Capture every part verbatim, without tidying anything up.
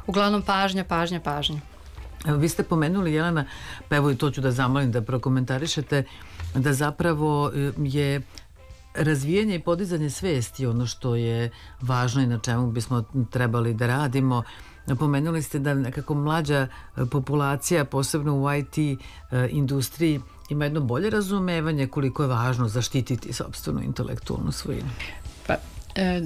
Uglavnom pažnja, pažnja, pažnja. Evo, vi ste pomenuli, Jelena, pa evo i to ću da zamolim da prokomentarišete, da zapravo je razvijanje i podizanje svesti ono što je važno i na čemu bismo trebali da radimo. Pomenuli ste da nekako mlađa populacija, posebno u I T industriji, ima jedno bolje razumevanje koliko je važno zaštititi sopstvenu intelektualnu svojinu. Pa, e, e,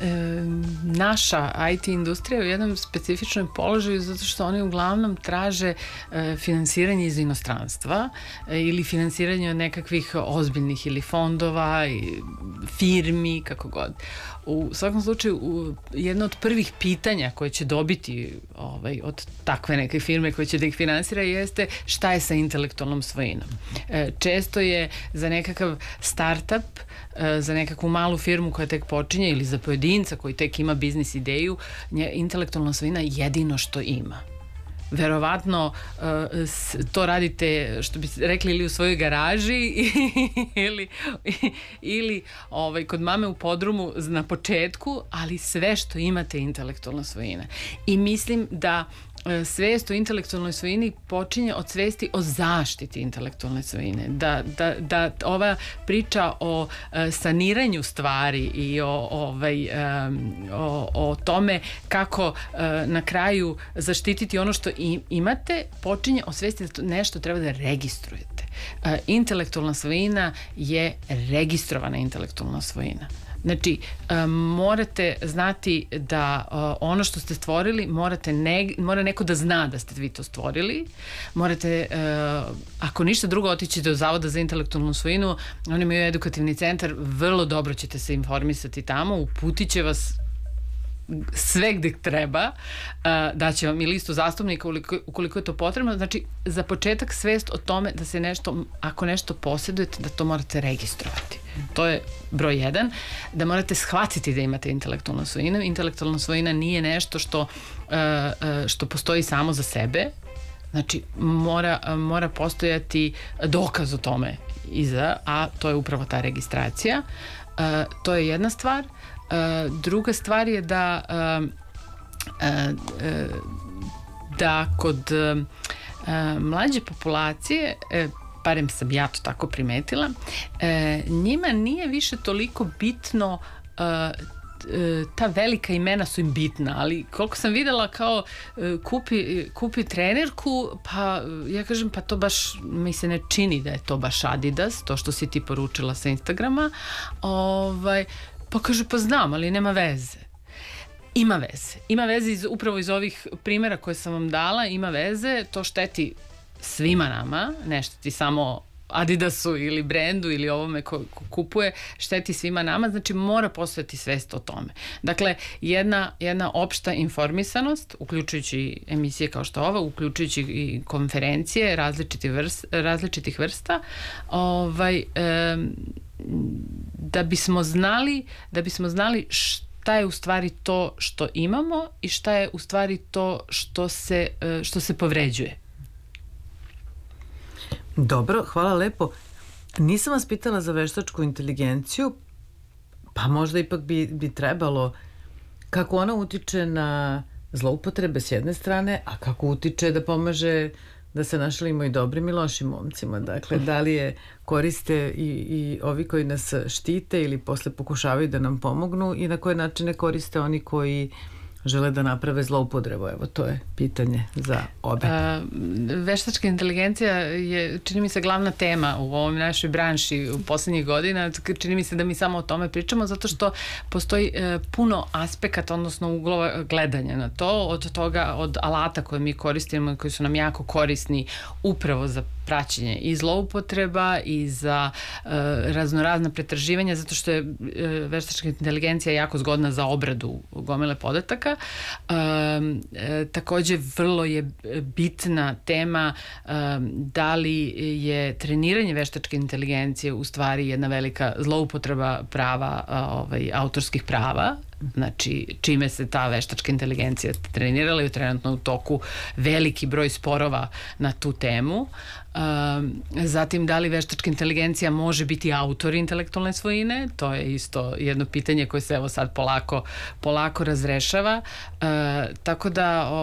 naša I T industrija je u jednom specifičnom položaju zato što oni uglavnom traže e, finansiranje iz inostranstva e, ili finansiranje od nekakvih ozbiljnih ili fondova i firmi, kako god. U svakom slučaju, u, jedno od prvih pitanja koje će dobiti ovaj, od takve neke firme koje će da ih finansira jeste šta je sa intelektualnom svojinom. E, često je za nekakav startup, e, za nekakvu malu firmu koja tek počinje ili za pojedinca koji tek ima biznis ideju, nje, intelektualna svojina je jedino što ima. Verovatno uh, to radite, što bi rekli, ili u svojoj garaži ili, ili ovaj, kod mame u podrumu na početku, ali sve što imate je intelektualna svojina. I mislim da svest o intelektualnoj svojini počinje od svesti o zaštiti intelektualne svojine. Da, da, da ova priča o uh, saniranju stvari i o, ovaj, um, o, o tome kako uh, na kraju zaštititi ono što im, imate, počinje od svesti da to nešto treba da registrujete. Uh, intelektualna svojina je registrovana intelektualna svojina. Znači, um, morate znati da uh, ono što ste stvorili, morate ne, mora neko da zna da ste vi to stvorili. Morate, uh, ako ništa drugo, otići do Zavoda za intelektualnu svojinu. Oni imaju edukativni centar, vrlo dobro ćete se informisati tamo, uputit će vas sve gde treba, daće vam i listu zastupnika ukoliko je to potrebno. Znači, za početak svest o tome da se nešto, ako nešto posjedujete, da to morate registrovati. To je broj jedan. Da morate shvatiti da imate intelektualnu svojinu. Intelektualna svojina nije nešto što, što postoji samo za sebe. Znači, mora, mora postojati dokaz o tome iza, a to je upravo ta registracija. To je jedna stvar. Uh, druga stvar je da uh, uh, da kod uh, mlađe populacije, uh, barem sam ja to tako primetila, uh, njima nije više toliko bitno, uh, ta velika imena su im bitna, ali koliko sam videla kao kupi, kupi trenerku, pa ja kažem, pa to baš mi se ne čini da je to baš Adidas, to što si ti poručila sa Instagrama, ovaj, pa kaže, pa znam, ali nema veze. Ima veze. Ima veze iz, upravo iz ovih primjera koje sam vam dala, ima veze, to šteti svima nama, ne šteti samo Adidasu ili brendu ili ovome ko, ko kupuje, šteti svima nama, znači mora postojati svest o tome. Dakle, jedna, jedna opšta informisanost, uključujući emisije kao što ova, uključujući i konferencije različitih, vrst, različitih vrsta, ovaj, e, da bismo znali, da bismo znali šta je u stvari to što imamo i šta je u stvari to što se, što se povređuje. Dobro, hvala lepo. Nisam vas pitala za veštačku inteligenciju, pa možda ipak bi, bi trebalo kako ona utiče na zloupotrebe s jedne strane, a kako utiče da pomaže da se našalimo i dobrim i lošim momcima. Dakle, da li je koriste i, i ovi koji nas štite ili posle pokušavaju da nam pomognu i na koje načine koriste oni koji žele da naprave zloupotrebu. Evo, to je pitanje za obe. A, veštačka inteligencija je, čini mi se, glavna tema u ovoj našoj branši u poslednjih godina. Čini mi se da mi samo o tome pričamo, zato što postoji e, puno aspekata, odnosno uglova gledanja na to, od toga, od alata koje mi koristimo, koji su nam jako korisni upravo za praćenje i zloupotreba i za e, raznorazna pretraživanja, zato što je e, veštačka inteligencija jako zgodna za obradu gomile podataka. E, e, takođe, vrlo je bitna tema e, da li je treniranje veštačke inteligencije u stvari jedna velika zloupotreba prava, ovaj, autorskih prava. Znači, čime se ta veštačka inteligencija trenirala je trenutno u toku veliki broj sporova na tu temu. Um, zatim, da li veštačka inteligencija može biti autor intelektualne svojine? To je isto jedno pitanje koje se evo sad polako, polako razrešava. Uh, tako da